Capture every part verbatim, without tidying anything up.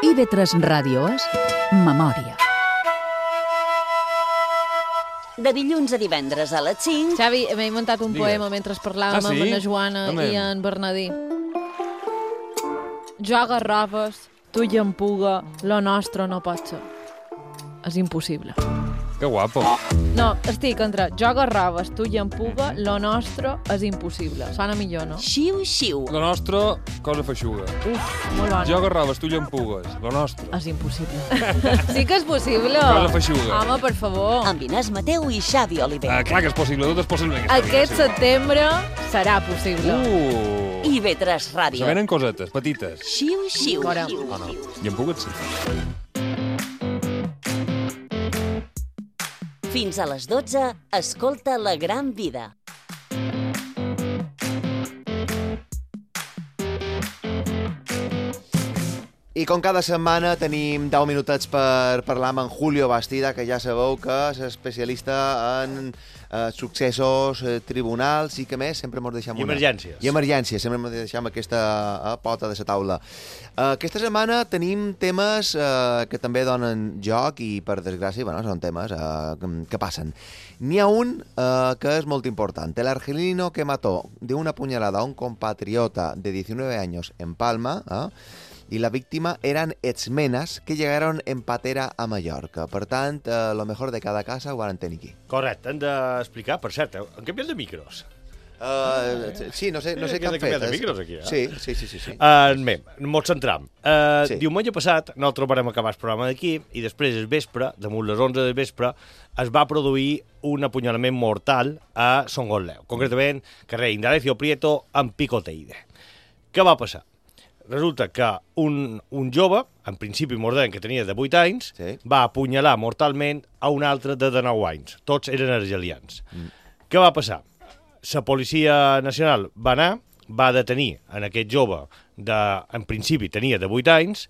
I V tres Ràdio és Memòria. De dilluns a divendres a les cinc... Xavi, m'he muntat un Digues. poema mentre parlàvem Ah, sí? amb la Joana Amén. i en Bernadí. Jo agarraves, tu i en puga, lo nostre no pot ser. És impossible. Que guapo. No, estic entre jo agarraves, tu i en puga, lo nostre és impossible. Sona millor, no? Xiu, xiu. Lo nostre, cosa feixuga. Uf, molt bona. Jo agarraves, tu llampugues. Lo nostre, És impossible. Sí que és possible. cosa feixuga. Home, per favor. Amb Inés Mateu i Xavi Oliver. Ah, clar que és possible, tot és possible. en aquesta Aquest vida, setembre serà possible. sí. Uh, I V tres Ràdio. se venen cosetes, petites. Xiu, xiu. Fora. Oh, no. Llampugues, sí. Fins a les dotze, escolta La Gran Vida. I com cada setmana tenim deu minutets per parlar amb en Julio Bastida, que ja sabeu que és especialista en eh, successos, eh, tribunals i que més, sempre ens deixem I una... emergències. I emergències, sempre ens deixem aquesta eh, pota de la taula. Eh, aquesta setmana tenim temes eh, que també donen joc i, per desgràcia, bueno, són temes eh, que, que passen. N'hi ha un eh, que és molt important. El argelino que mató de una puñalada a un compatriota de diecinueve años en Palma... Eh, i la víctima eren exmenes que llegaron en patera a Mallorca. Per tant, eh, lo mejor de cada casa ho van tenir aquí. Correcte, hem d'explicar, per cert, han canviat de micros. Uh, sí, no sé, no sé Hem què han de canviar fet. de micros aquí, eh? Sí, sí, sí. sí, sí. Uh, bé, mos centram. Uh, Sí. sí. Diumenge passat, nosaltres vam acabar el programa d'aquí i després, el vespre, damunt les onze del vespre, es va produir un apunyalament mortal a Son Gotleu. Concretament, carrer Indalecio Prieto, amb Picoteide. Què va passar? Resulta que un, un jove, en principi mordent, que tenia de vuit anys, Sí. va apunyalar mortalment a un altre de dinou anys. Tots eren argelians. Mm. Què va passar? La Policia Nacional va anar, va detenir en aquest jove, de, en principi tenia de vuit anys,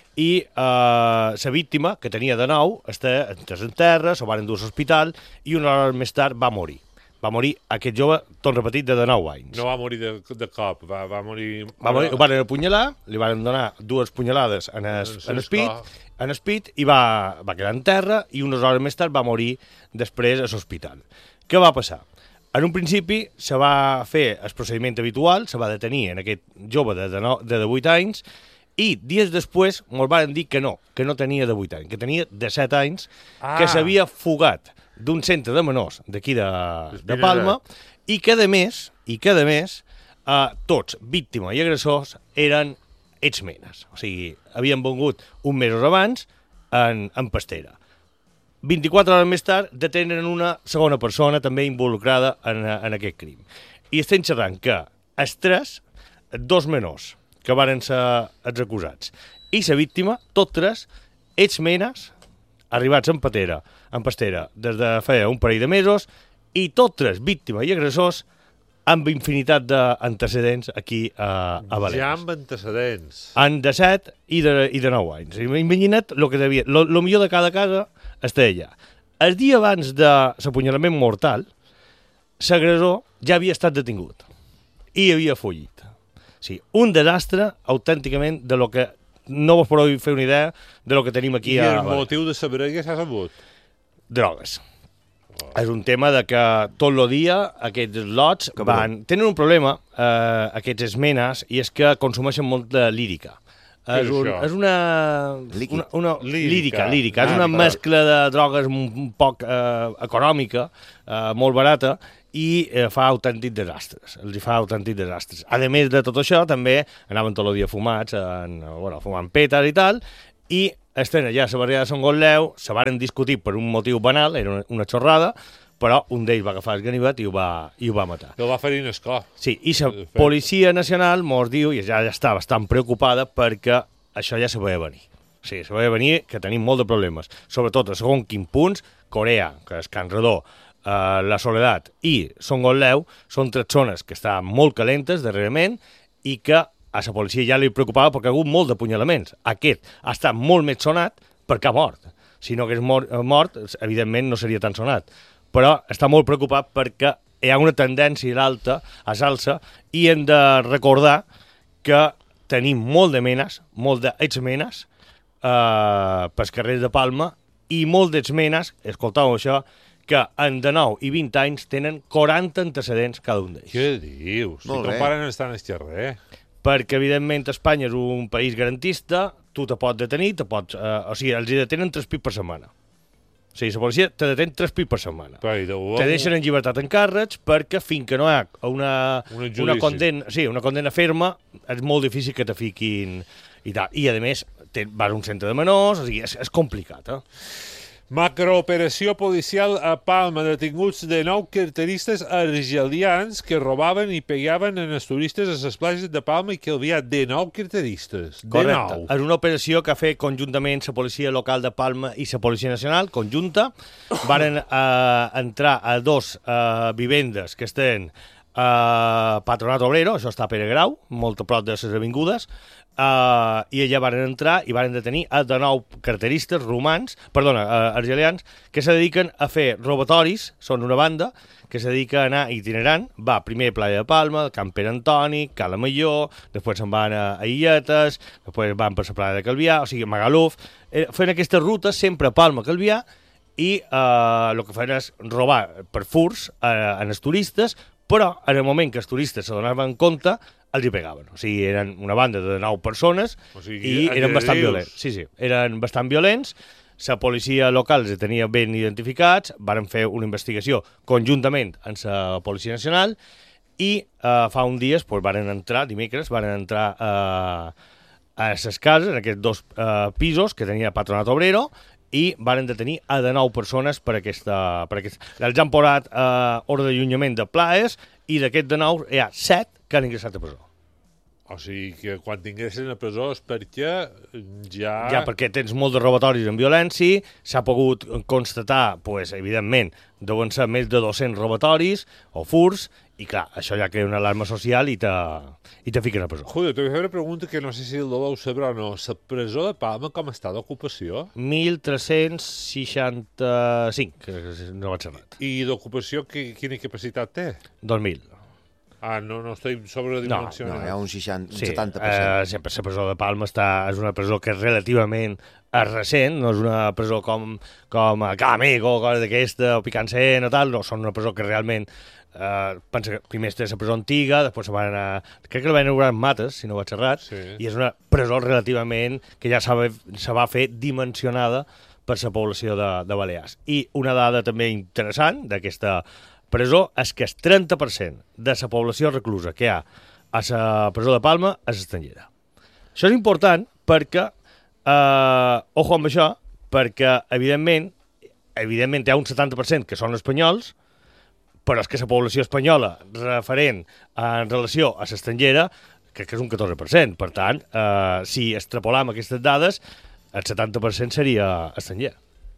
i la eh, víctima, que tenia de nou, està en terra, se van endur a l'hospital, i una hora més tard va morir. Va morir aquest jove, tot repetit, de dinou anys. No va morir de, de cop, va, va morir... Va morir, ho van apunyalar, li van donar dues punyalades en el, en el pit, en el pit i va, va quedar en terra i unes hores més tard va morir després a l'hospital. Què va passar? En un principi se va fer el procediment habitual, se va detenir en aquest jove de, de, no, de divuit anys i dies després ens van dir que no, que no tenia de vuit anys, que tenia de set anys, ah. que s'havia fugat d'un centre de menors d'aquí de, de Palma i que, a més, i que, a més eh, tots, víctima i agressors, eren exmenes. O sigui, havien vengut un mesos abans en, en pastera. vint-i-quatre hores més tard detenen una segona persona també involucrada en, en aquest crim. I estem xerrant que els tres, dos menors, que varen ser els acusats, i la víctima, tots tres, exmenes, arribats en patera, en pastera des de feia un parell de mesos, i tots tres, víctima i agressors, amb infinitat d'antecedents aquí a, a València. Ja amb antecedents. Han de set i de, i de nou anys. Imagina't el que devia... Lo, lo millor de cada casa està allà. El dia abans de l'apunyalament mortal, l'agressor ja havia estat detingut i havia fugit. O sigui, un desastre autènticament de lo que no vos podeu fer una idea de lo que tenim aquí I a... el motiu de saber què s'ha sabut? Drogues. Oh. És un tema de que tot el dia aquests lots Que van... Tenen un problema, eh, aquests esmenes, i és que consumeixen molt de lírica. Què És, és un, això? és una... Líquid. una, una Lírica. lírica, lírica. És Ah, una però- mescla de drogues un, un poc eh, econòmica, eh, molt barata, i eh, fa autèntics desastres. Els hi fa autèntics desastres. A més de tot això, també anaven tot el dia fumats, en, bueno, fumant petes i tal, i estan allà a la barriada de Son Gotleu, se varen discutir per un motiu banal, era una, una xorrada, però un d'ells va agafar el ganivet i ho va, i ho va matar. Que el va ferir en el cor. Sí, i la Policia Nacional mos diu, i ja, ja està bastant preocupada, perquè això ja se veia venir. O sigui, se veia venir que tenim molt de problemes. Sobretot, a segon quin punts, Corea, que és Can Redó, eh, la Soledat i Son Gotleu són tres zones que estan molt calentes darrerament i que a la policia ja li preocupava perquè ha hagut molt d'apunyalaments. Aquest ha estat molt més sonat perquè ha mort. Si no hagués mort, mort, evidentment no seria tan sonat. Però està molt preocupat perquè hi ha una tendència a l'alta, a salsa, i hem de recordar que tenim molt de menes, molt d'exmenes, eh, pels carrers de Palma i molts dels menes, escoltau això, que en dinou i vint anys tenen quaranta antecedents cada un d'ells. Què dius? Si Molt bé. ton pare no està en el carrer. Perquè, evidentment, Espanya és un país garantista, tu te pots detenir, te pots, eh, o sigui, els hi detenen tres pits per setmana. O sigui, la policia te detén tres pits per setmana. Però, i de... Te deixen en llibertat en càrrecs perquè fins que no hi ha una, Un judici. una, condena, sí, una condena ferma és molt difícil que te fiquin i tal. I, a més, te, vas a un centre de menors, o sigui, és, és complicat, eh? Macrooperació policial a Palma. Detinguts de nou carteristes argelians que robaven i pegaven en els turistes a les platges de Palma i que havia de nou carteristes. De Correcte. nou. És una operació que ha fet conjuntament la policia local de Palma i la policia nacional, conjunta. Varen eh, entrar a dos eh, vivendes que estan a Patronat Obrero, això està a Pere Grau, molt a prop de les avingudes, Uh, i allà van entrar i van detenir a de nou carteristes romans, perdona, uh, argelians, que se dediquen a fer robatoris, són una banda, que se dedica a anar itinerant, va primer a Playa de Palma, Camp Pere Antoni, Cala Major, després se'n van a, a Illetes, després van per la Playa de Calvià, o sigui, Magaluf, eh, fent aquestes rutes sempre a Palma, Calvià, i uh, el que fan és robar per furs uh, en els turistes, però en el moment que els turistes se donaven compte, els hi pegaven. O sigui, eren una banda de nou persones O sigui, i eren bastant agredius. violents. Sí, sí, eren bastant violents. La policia local els tenia ben identificats, varen fer una investigació conjuntament amb la Policia Nacional i eh, fa un dies pues, varen entrar, dimecres, varen entrar eh, a les cases, en aquests dos eh, pisos que tenia Patronat Obrero, i varen detenir a de nou persones per aquesta... Per aquest... Els han posat eh, ordre d'allunyament de plaes i d'aquest de nou hi ha set que han ingressat a presó. O sigui, que quan t'ingressen a presó és perquè ja... Ja, perquè tens molt de robatoris en violència, s'ha pogut constatar, pues, evidentment, deuen ser més de dos-cents robatoris o furs, i clar, això ja crea una alarma social i te, i te fiquen a presó. Julio, te vull fer una pregunta que no sé si el deu saber o no. La presó de Palma com està d'ocupació? mil tres-cents seixanta-cinc, que no vaig errat. I d'ocupació qui- quina capacitat té? dos mil. Ah, no, no estic No, sobredimensionat. hi ha un, seixanta, un Sí, setanta per cent. eh, sempre la presó de Palma està, és una presó que és relativament recent, no és una presó com, com a Camego o coses d'aquesta, o Picancent o tal, no, són una presó que realment eh, pensa que primer té la presó antiga, després se van anar... Crec que la van inaugurar en Mates, si no vaig errat, Sí. i és una presó relativament que ja se va, se va fer dimensionada per la població de, de Balears. I una dada també interessant d'aquesta presó és que el trenta per cent de la població reclusa que hi ha a la presó de Palma és estrangera. Això és important perquè, eh, ojo amb això, perquè, evidentment, evidentment hi ha un setanta per cent que són espanyols, però és que la població espanyola referent en relació a l'estrangera crec que és un catorze per cent. Per tant, eh, si extrapolam aquestes dades, el setanta per cent seria estranger.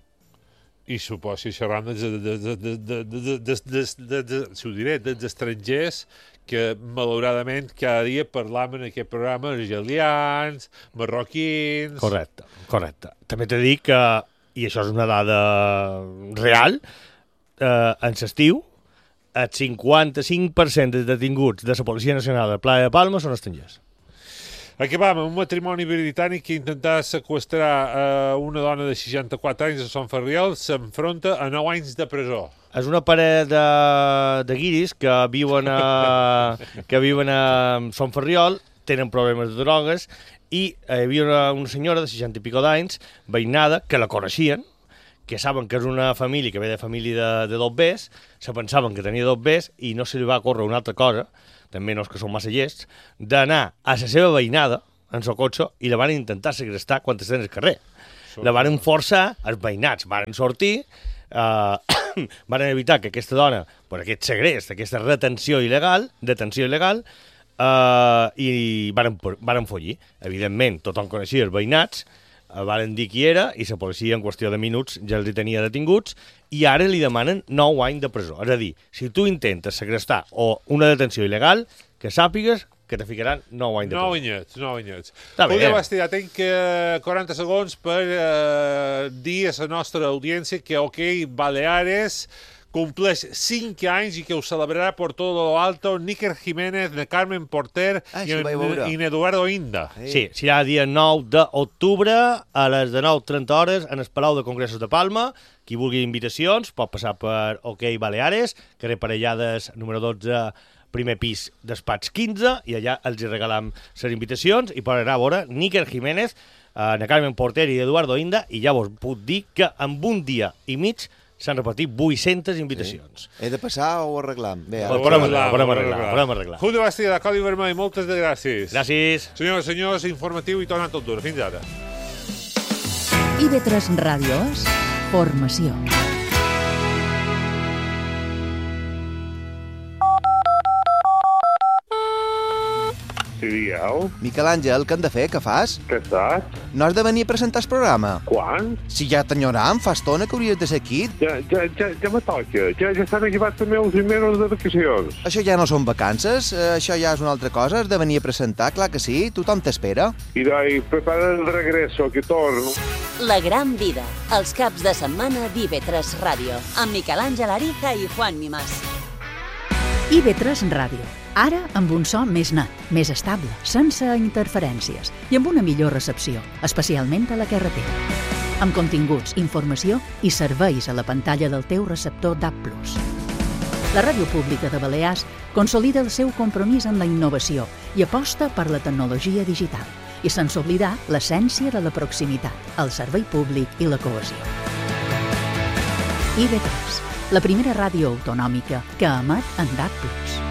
I suposo que xerrant dels, de, de, de, de, de, de, de, de, de, si ho diré, dels estrangers que malauradament cada dia parlam en aquest programa argelians, marroquins... Correcte, correcte. També t'he dit que, i això és una dada real, eh, en l'estiu, el cinquanta-cinc per cent dels detinguts de la Policia Nacional de Playa de Palma són estrangers. Aquí vam, un matrimoni britànic que intentava seqüestrar eh, una dona de seixanta-quatre anys a Sant Ferriol s'enfronta a nou anys de presó. És una parella de, de guiris que viuen a, que viuen a Son Ferriol, tenen problemes de drogues, i hi havia una, una senyora de seixanta i pico d'anys, veïnada, que la coneixien, que saben que és una família que ve de família de, de dos bes, se pensaven que tenia dos bes i no se li va córrer una altra cosa, també no és que són massa llests, d'anar a la seva veïnada, en el cotxe, i la van intentar segrestar quan estan al carrer. La van forçar, els veïnats van sortir, eh, van evitar que aquesta dona, per aquest segrest, aquesta retenció il·legal, detenció il·legal, eh, i van, van follir. Evidentment, tothom coneixia els veïnats, eh, van dir qui era, i la policia en qüestió de minuts ja els hi tenia detinguts, i ara li demanen nou anys de presó. És a dir, si tu intentes segrestar o una detenció il·legal, que sàpigues que te ficaran nou anys de presó. Nou anyets, nou anyets. Està bé, Julio eh? Bastida, tinc eh, quaranta segons per eh, dir a la nostra audiència que, ok, Baleares, compleix cinc anys i que ho celebrarà per tot lo alto Níker Jiménez, de Carmen Porter Ah, i, sí, vaig veure. i Eduardo Inda. Sí, serà dia nou d'octubre a les de nou trenta hores en el Palau de Congressos de Palma. Qui vulgui invitacions pot passar per OK Baleares, carrer Parellades número dotze, primer pis, despatx quinze, i allà els hi regalam les invitacions i podrà anar a veure Níker Jiménez, eh, Carmen Porter i Eduardo Inda, i ja vos puc dir que en un dia i mig s'han repartit vuit-centes invitacions. Sí. He de passar o ho arreglam? Bé, Ho ara... podem arreglar, ho podem arreglar, ho podem arreglar. Julio Bastida, de Codi Vermell, moltes de gràcies. Gràcies. Senyors i senyors, informatiu i torna tot dur. Fins ara. I V tres Ràdio és formació. Sí, dieu? Miquel Àngel, què hem de fer? Què fas? Què estàs? No has de venir a presentar el programa? Quan? Si ja t'enyoram, fa estona que hauries de ser aquí. Ja, ja, ja, ja me toca. Ja, ja estan acabats també els primeros de vacacions. Això ja no són vacances, eh, això ja és una altra cosa, has de venir a presentar, clar que sí, tothom t'espera. I doncs, prepara el regreso, que torno. La gran vida, els caps de setmana d'I V tres Ràdio, amb Miquel Àngel Ariza i Juan Mimàs. I V tres Ràdio. Ara amb un so més net, més estable, sense interferències i amb una millor recepció, especialment a la carretera. Amb continguts, informació i serveis a la pantalla del teu receptor D A B plus. La Ràdio Pública de Balears consolida el seu compromís amb la innovació i aposta per la tecnologia digital, i sense oblidar l'essència de la proximitat, el servei públic i la cohesió. I V tres, la primera ràdio autonòmica que emet en D A B plus.